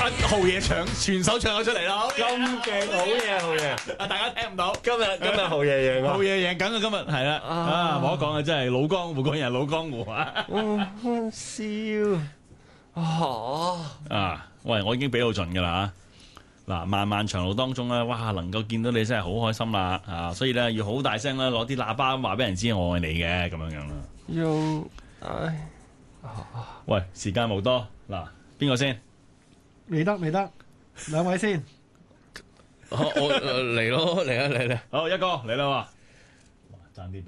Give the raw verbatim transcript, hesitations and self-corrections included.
豪爺唱全手唱咗出嚟啦， 咁勁，好嘢，好嘢！ 啊大家聽唔到， 今日今日豪爺贏豪啊！ 爺贏緊啊！今日係啦，啊冇得講啊，真係老江湖嗰人老江湖啊！ 嗯，笑啊！ 啊，喂，我已經俾到盡㗎啦嚇！嗱，漫漫長路當中咧，哇，能夠見到你真係好開心啦啊！所以咧要好大聲啦，攞啲喇叭話俾人知我愛你嘅咁樣樣啦。 用唉， 喂，時間冇多，嗱，邊個先？ 未得未得，兩位先。 我我嚟咯，嚟啊嚟嚟！ 好，一哥嚟啦喎，哇爭啲。